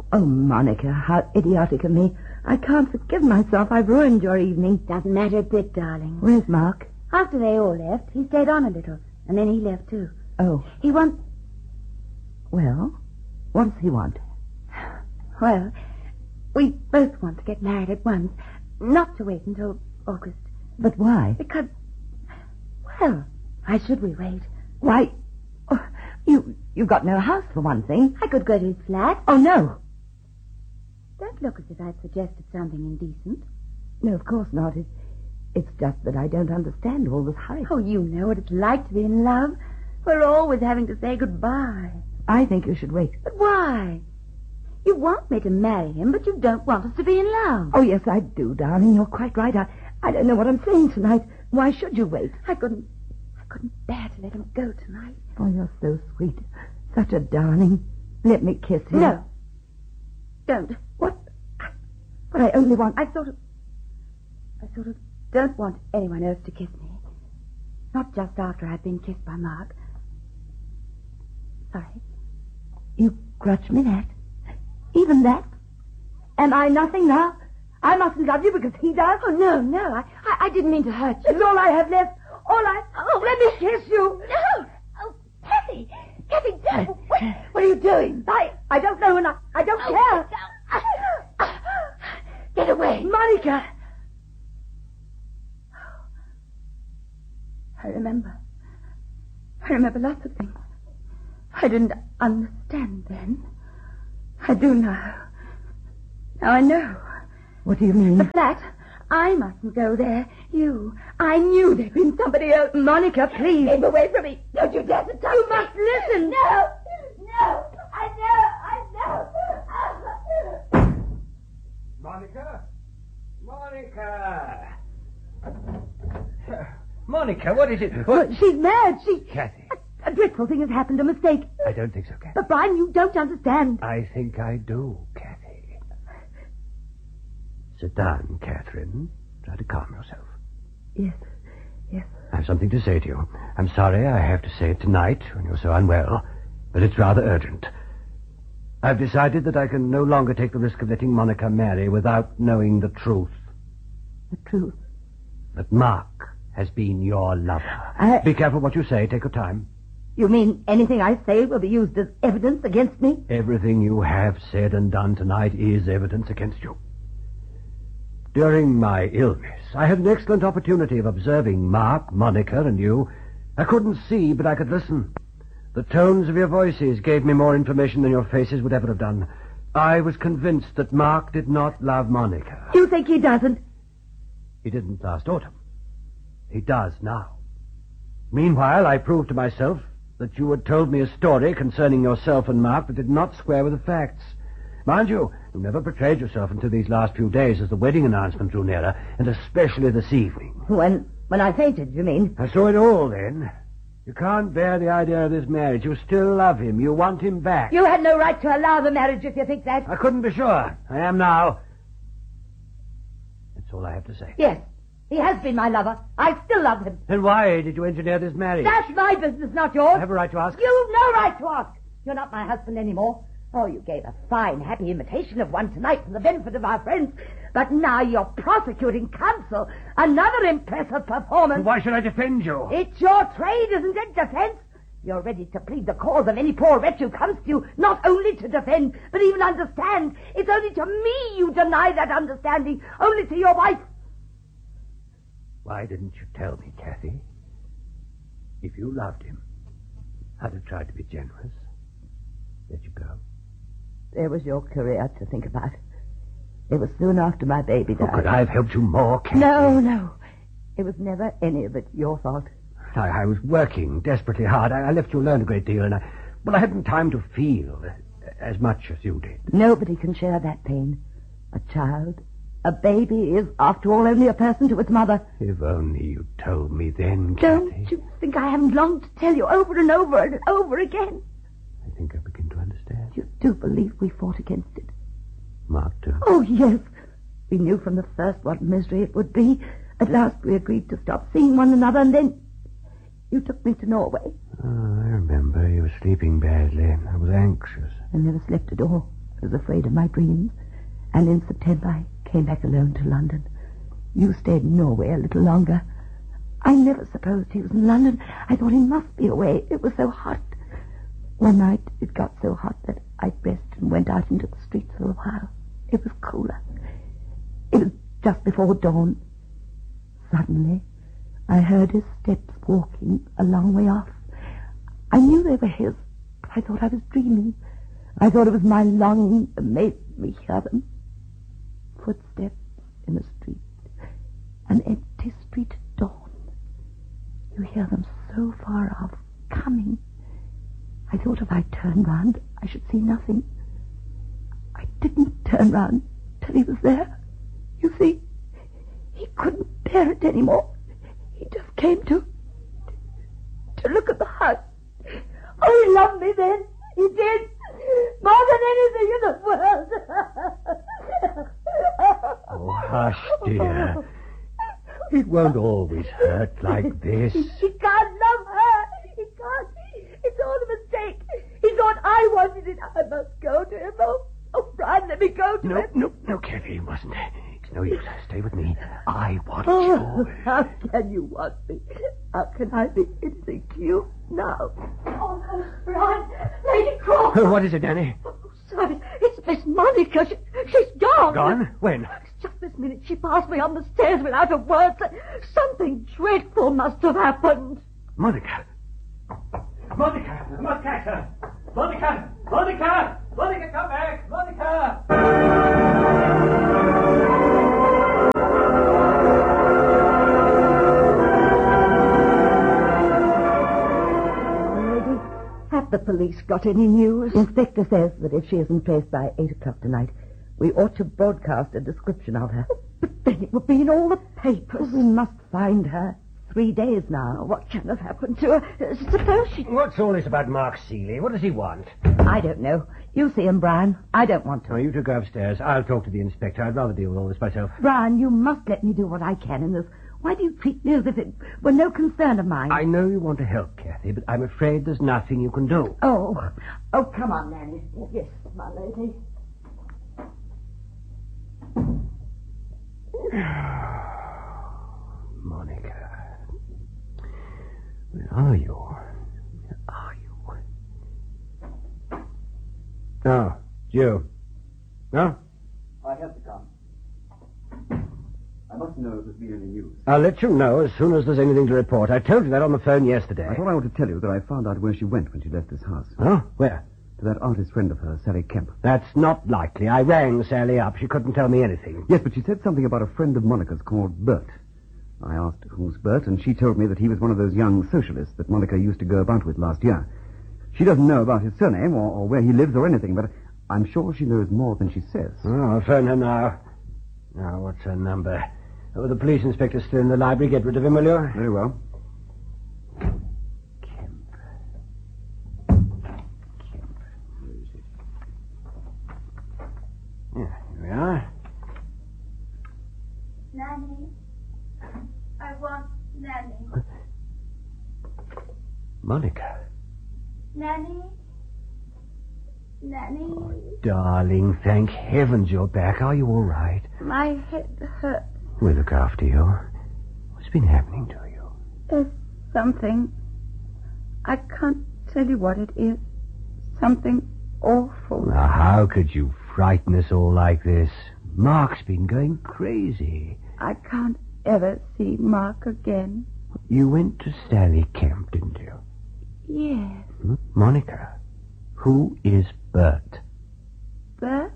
Oh, Monica, how idiotic of me. I can't forgive myself. I've ruined your evening. Doesn't matter a bit, darling. Where's Mark? After they all left, he stayed on a little, and then he left too. Oh. He wants... Well, what does he want? Well, we both want to get married at once, not to wait until August. But why? Because, well, why should we wait? Why, you've got no house for one thing. I could go to his flat. Oh, no. Don't look as if I'd suggested something indecent. No, of course not. It's just that I don't understand all this hurry. Oh, you know what it's like to be in love. We're always having to say goodbye. I think you should wait. But why? You want me to marry him, but you don't want us to be in love. Oh, yes, I do, darling. You're quite right. I don't know what I'm saying tonight. Why should you wait? I couldn't bear to let him go tonight. Oh, you're so sweet. Such a darling. Let me kiss him. No. Don't. What? But I only want... I sort of don't want anyone else to kiss me. Not just after I've been kissed by Mark. Sorry. You grudge me that? Even that? Am I nothing now? I mustn't love you because he does? Oh, no. I didn't mean to hurt you. It's all I have left. Oh, let me kiss you. No. Oh, Kathy, don't. What are you doing? I don't know, and I don't care. Get away. Monica. I remember lots of things. I didn't understand then. I do now. Now I know. What do you mean? The flat. I mustn't go there. I knew there'd been somebody else. Monica, please. Keep away from me. Don't you dare to touch me. You must listen. No. I know. Monica, what is it? Well, she's mad. Kathy. A dreadful thing has happened, a mistake. I don't think so, Kathy. But, Brian, you don't understand. I think I do, Kathy. Sit down, Catherine. Try to calm yourself. Yes. I have something to say to you. I'm sorry I have to say it tonight when you're so unwell, but it's rather urgent. I've decided that I can no longer take the risk of letting Monica marry without knowing the truth. The truth? That Mark has been your lover. Be careful what you say. Take your time. You mean anything I say will be used as evidence against me? Everything you have said and done tonight is evidence against you. During my illness, I had an excellent opportunity of observing Mark, Monica, and you. I couldn't see, but I could listen. The tones of your voices gave me more information than your faces would ever have done. I was convinced that Mark did not love Monica. You think he doesn't? He didn't last autumn. He does now. Meanwhile, I proved to myself that you had told me a story concerning yourself and Mark that did not square with the facts. Mind you, you never betrayed yourself until these last few days as the wedding announcement drew nearer, and especially this evening. When I fainted, you mean? I saw it all then. You can't bear the idea of this marriage. You still love him. You want him back. You had no right to allow the marriage if you think that. I couldn't be sure. I am now. That's all I have to say. Yes, he has been my lover. I still love him. Then why did you engineer this marriage? That's my business, not yours. I have a right to ask. You've no right to ask. You're not my husband anymore. Oh, you gave a fine, happy imitation of one tonight for the benefit of our friends. But now you're prosecuting counsel. Another impressive performance. Why should I defend you? It's your trade, isn't it, defense? You're ready to plead the cause of any poor wretch who comes to you, not only to defend, but even understand. It's only to me you deny that understanding, only to your wife. Why didn't you tell me, Kathy? If you loved him, I'd have tried to be generous. Let you go. There was your career to think about. It was soon after my baby died. Oh, could I have helped you more, Kathy? No. It was never any of it your fault. I was working desperately hard. I left you alone a great deal, and I hadn't time to feel as much as you did. Nobody can share that pain. A child, a baby is, after all, only a person to its mother. If only you told me then, Kathy. Don't you think I haven't longed to tell you over and over and over again? I think I begin to understand. You do believe we fought against it? Mark, too? Oh, yes. We knew from the first what misery it would be. At last we agreed to stop seeing one another, and then you took me to Norway. Oh, I remember. You were sleeping badly. I was anxious. I never slept at all. I was afraid of my dreams. And in September I came back alone to London. You stayed in Norway a little longer. I never supposed he was in London. I thought he must be away. It was so hot. One night it got so hot that I dressed and went out into the streets for a while. It was cooler. It was just before dawn. Suddenly, I heard his steps walking a long way off. I knew they were his, but I thought I was dreaming. I thought it was my longing that made me hear them. Footsteps in the street. An empty street at dawn. You hear them so far off, coming. I thought if I turned round, I should see nothing. I didn't turn round till he was there. You see, he couldn't bear it anymore. He just came to look at the house. Oh, he loved me then. He did. More than anything in the world. Oh, hush, dear. It won't always hurt like this. He can't love her. He can't. It's all a mistake. He thought I wanted it. I must go to him. Oh, Brian, let me go to him. No, Kathy, you mustn't. It's no use. Stay with me. I want Oh, you. how can you want me? How can I be anything to you now? Oh, Brian, Lady Crawford. What is it, Danny? Oh, sorry, it's Miss Monica. She's gone. Gone? When? Just this minute. She passed me on the stairs without a word. Something dreadful must have happened. Monica. Monica! I must catch her! Monica! Monica! Monica, come back! Monica! Lady, have the police got any news? The inspector says that if she isn't traced by 8 o'clock tonight, we ought to broadcast a description of her. But then it would be in all the papers. We must find her. 3 days now. What can have happened to her? Suppose she... What's all this about Mark Seeley? What does he want? I don't know. You see him, Brian. I don't want to. Oh, you two go upstairs. I'll talk to the inspector. I'd rather deal with all this myself. Brian, you must let me do what I can in this. Why do you treat me as if it were no concern of mine? I know you want to help, Kathy, but I'm afraid there's nothing you can do. Oh, come on, Nanny. Yes, my lady. Monica. Where are you? Where are you? Oh, you. No? I had to come. I must know if there's been any news. I'll let you know as soon as there's anything to report. I told you that on the phone yesterday. I thought I ought to tell you that I found out where she went when she left this house. Oh? Where? To that artist friend of hers, Sally Kemp. That's not likely. I rang Sally up. She couldn't tell me anything. Yes, but she said something about a friend of Monica's called Bert. I asked who's Bert, and she told me that he was one of those young socialists that Monica used to go about with last year. She doesn't know about his surname or where he lives or anything, but I'm sure she knows more than she says. Oh, I'll phone her now. Now, what's her number? Oh, the police inspector's still in the library. Get rid of him, will you? Very well. Kemp. Where is it? Yeah, here we are. Nanny. I want Nanny. Monica. Nanny? Nanny? Oh, darling, thank heavens you're back. Are you all right? My head hurts. We'll look after you. What's been happening to you? There's something. I can't tell you what it is. Something awful. Now, how could you frighten us all like this? Mark's been going crazy. I can't ever see Mark again. You went to Sally Kemp, didn't you? Yes. Monica, who is Bert? Bert?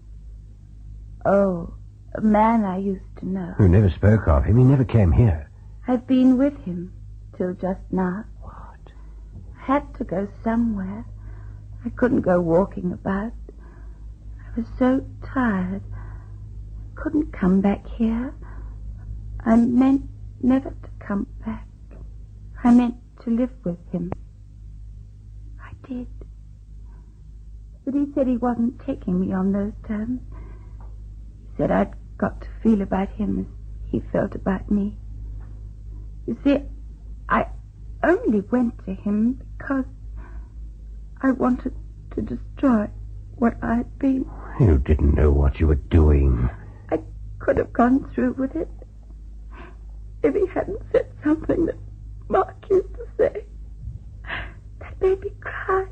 Oh, a man I used to know. You never spoke of him. He never came here. I've been with him till just now. What? I had to go somewhere. I couldn't go walking about. I was so tired. I couldn't come back here. I meant never to come back. I meant to live with him. I did. But he said he wasn't taking me on those terms. He said I'd got to feel about him as he felt about me. You see, I only went to him because I wanted to destroy what I'd been. You didn't know what you were doing. I could have gone through with it if he hadn't said something that Mark used to say. That made me cry.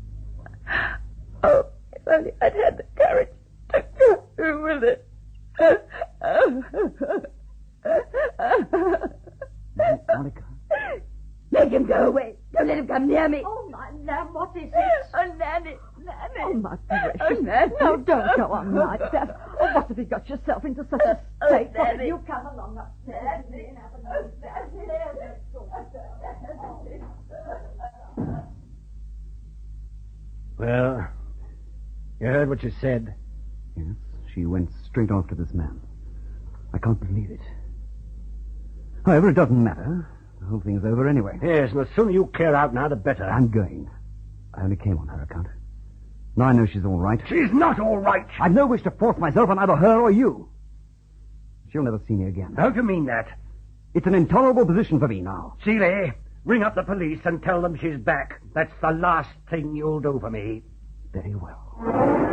Oh, if only I'd had the courage to go through with it. Monica. Make him go away. Don't let him come near me. Oh, my lamb, what is it? Oh, Nanny. Oh, my precious Nanny. No, don't go on like that. Oh, what have you got yourself into such a state? Nanny. You come along upstairs. Well, you heard what she said. Yes, she went straight after this man. I can't believe it. However, it doesn't matter. The whole thing's over anyway. Yes, and the sooner you clear out now, the better. I'm going. I only came on her account. Now I know she's all right. She's not all right. I've no wish to force myself on either her or you. She'll never see me again. How do you mean that? It's an intolerable position for me now. Seeley, ring up the police and tell them she's back. That's the last thing you'll do for me. Very well.